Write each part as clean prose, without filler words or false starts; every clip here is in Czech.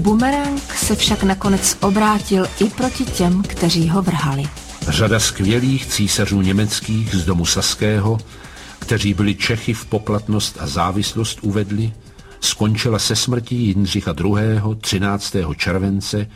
Bumerang se však nakonec obrátil i proti těm, kteří ho vrhali. Řada skvělých císařů německých z domu saského, kteří byli Čechy v poplatnost a závislost uvedli, skončila se smrtí Jindřicha II. 13. července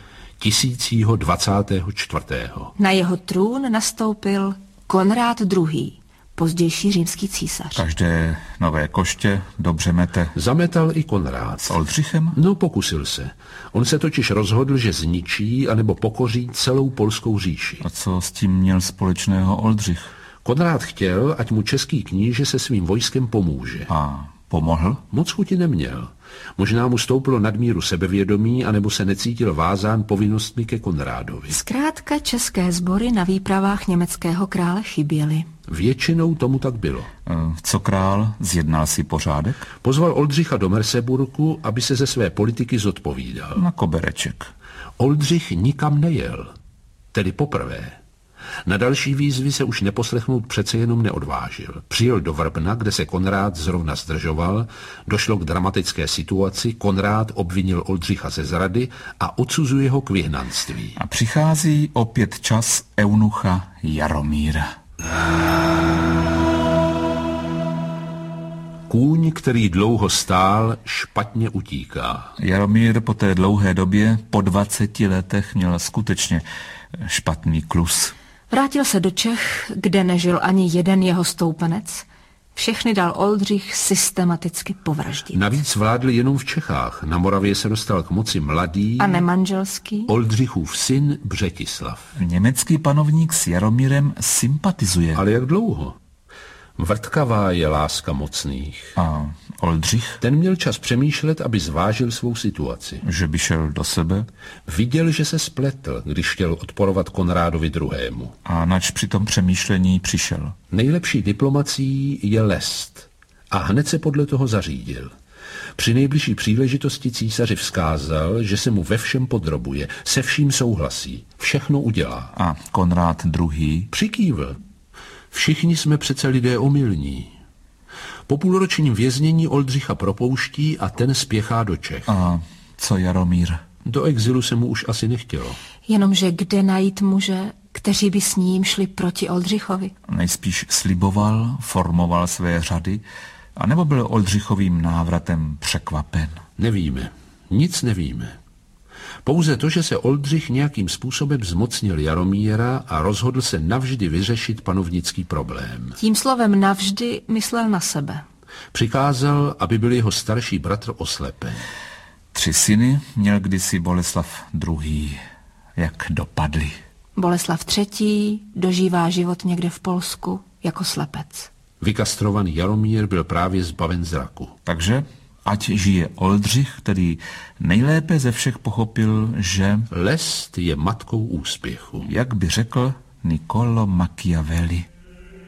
1024. Na jeho trůn nastoupil Konrád II., pozdější římský císař. Každé nové koště dobře mete. Zametal i Konrád. S Oldřichem? No, pokusil se. On se totiž rozhodl, že zničí anebo pokoří celou polskou říši. A co s tím měl společného Oldřich? Konrád chtěl, ať mu český kníže se svým vojskem pomůže. A pomohl? Moc chuti neměl. Možná mu stouplo nadmíru sebevědomí, anebo se necítil vázán povinnostmi ke Konrádovi. Zkrátka české sbory na výpravách německého krále chyběly. Většinou tomu tak bylo. Co král? Zjednal si pořádek? Pozval Oldřicha do Merseburku, aby se ze své politiky zodpovídal. Na kobereček. Oldřich nikam nejel. Tedy poprvé. Na další výzvy se už neposlechnout přece jenom neodvážil. Přijel do Vrbna, kde se Konrád zrovna zdržoval, došlo k dramatické situaci, Konrád obvinil Oldřicha ze zrady a odsuzuje ho k vyhnanství. A přichází opět čas eunucha Jaromíra. Kůň, který dlouho stál, špatně utíká. Jaromír po té dlouhé době, po 20 letech, měl skutečně špatný klus. Vrátil se do Čech, kde nežil ani jeden jeho stoupenec. Všechny dal Oldřich systematicky povraždit. Navíc vládl jenom v Čechách. Na Moravě se dostal k moci mladý a nemanželský Oldřichův syn Břetislav. Německý panovník s Jaromírem sympatizuje. Ale jak dlouho? Vrtkavá je láska mocných. A Oldřich? Ten měl čas přemýšlet, aby zvážil svou situaci. Že by šel do sebe? Viděl, že se spletl, když chtěl odporovat Konrádovi II. A nač při tom přemýšlení přišel? Nejlepší diplomací je lest. A hned se podle toho zařídil. Při nejbližší příležitosti císaři vzkázal, že se mu ve všem podrobuje, se vším souhlasí, všechno udělá. A Konrád II. Přikývl. Všichni jsme přece lidé omylní. Po půlročním věznění Oldřicha propouští a ten spěchá do Čech. A co Jaromír? Do exilu se mu už asi nechtělo. Jenomže kde najít muže, kteří by s ním šli proti Oldřichovi? Nejspíš sliboval, formoval své řady, anebo byl Oldřichovým návratem překvapen? Nevíme. Nic nevíme. Pouze to, že se Oldřich nějakým způsobem zmocnil Jaromíra a rozhodl se navždy vyřešit panovnický problém. Tím slovem navždy myslel na sebe. Přikázal, aby byl jeho starší bratr oslepen. 3 syny měl kdysi Boleslav II. Jak dopadli? Boleslav III. Dožívá život někde v Polsku jako slepec. Vykastrovaný Jaromír byl právě zbaven zraku. Takže ať žije Oldřich, který nejlépe ze všech pochopil, že lest je matkou úspěchu. Jak by řekl Niccolò Machiavelli.